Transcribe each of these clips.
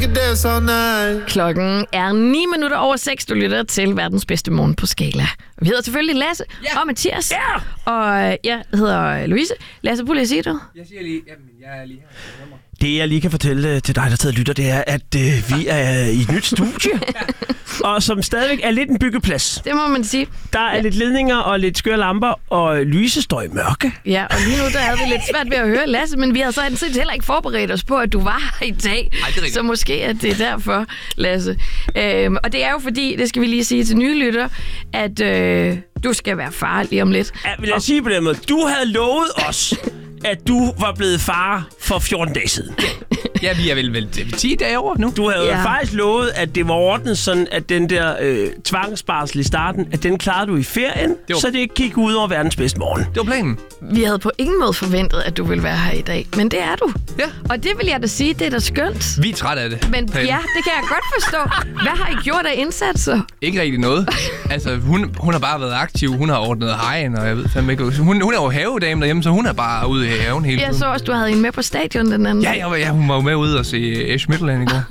Klokken er 9 minutter over 6. Du lytter til verdens bedste morgen på Skala. Vi hedder selvfølgelig Lasse og Mathias. Og jeg hedder Louise. Lasse, prøv lige at sige det. Jeg siger lige, jamen jeg er lige her. Det, jeg lige kan fortælle til dig, der sidder og lytter, det er, at vi er i et nyt studie. Og som stadigvæk er lidt en byggeplads. Det må man sige. Der er lidt ledninger og lidt skøre lamper, og lyse står i mørke. Ja, og lige nu der havde vi lidt svært ved at høre Lasse, men vi havde så set heller ikke forberedt os på, at du var her i dag. Ej, så måske er det derfor, Lasse. Og det er jo fordi, det skal vi lige sige til nye lytter, at du skal være far lige om lidt. Ja, vil jeg sige på den måde, du havde lovet os, at du var blevet far for 14 dage siden. Ja, vi er vel 10 dage over nu. Du havde faktisk lovet, at det var ordnet sådan, at den der tvangsbarsel i starten, at den klarede du i ferien, så det ikke gik ud over verdens bedste morgen. Det var planen. Vi havde på ingen måde forventet, at du ville være her i dag, men det er du. Ja. Og det vil jeg da sige, det er da skønt. Vi er trætte af det. Men ja, det kan jeg godt forstå. Hvad har I gjort af indsatser? Ikke rigtig noget. Altså, hun har bare været aktiv. Hun har ordnet hegn, og jeg ved fandme ikke. Hun er jo havedame derhjemme, så hun er bare ude i haven hele tiden. Jeg så også, du havde en med på stadion den anden. Ja, hun var jo med ude og se Esh Midtland i går.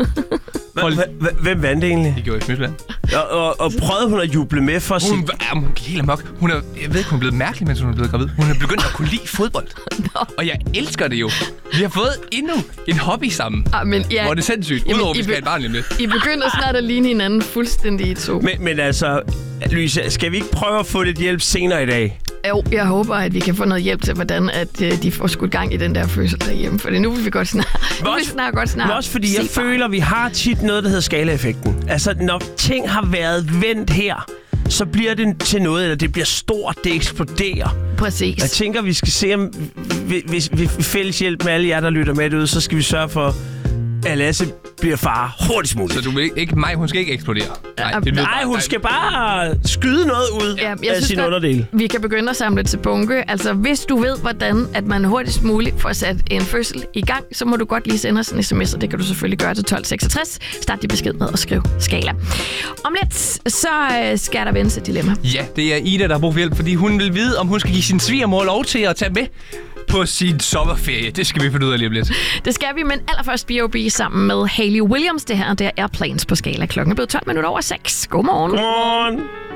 Hvem vandt egentlig? Det gjorde Esh Midtland. Og prøvede hun at juble med for hun gik helt amok. Jeg ved ikke, hun er blevet mærkelig, mens hun er blevet gravid. Hun er begyndt at kunne lide fodbold. Og jeg elsker det jo. Vi har fået endnu en hobby sammen. Men ja, hvor det er sindssygt. Udover, vi skal have et barn lige med. I begynder snart at ligne hinanden fuldstændig i to. Men altså, Louise, skal vi ikke prøve at få lidt hjælp senere i dag? Jo, jeg håber, at vi kan få noget hjælp til, hvordan at de får skudt gang i den der fødsel derhjemme. For nu vil vi godt snart. Men også fordi jeg føler, at vi har tit noget, der hedder skalaeffekten. Altså, når ting har været vendt her, så bliver det til noget, eller det bliver stort, det eksploderer. Præcis. Jeg tænker, vi skal se, om hvis vi fælles hjælp med alle jer, der lytter med ud, så skal vi sørge for, at Lasse bliver far hurtigst muligt. Så du vil ikke mig, hun skal ikke eksplodere? Nej, hun skal bare skyde noget ud af sin underdel. Vi kan begynde at samle til bunke. Altså, hvis du ved, hvordan at man hurtigst muligt får sat en fødsel i gang, så må du godt lige sende os en sms, og det kan du selvfølgelig gøre til 1266. Start din besked med at skrive Skala. Om lidt, så skal der vendes et dilemma. Ja, det er Ida, der har brug for hjælp, fordi hun vil vide, om hun skal give sin svigermor lov til at tage med på sin sommerferie. Det skal vi finde ud af lige om lidt. Det skal vi, men allerførst B.O.B. sammen med Hayley Williams. Det her, det er Airplanes på Skala. Klokken er blevet 12 minutter over 6. Godmorgen. Godmorgen.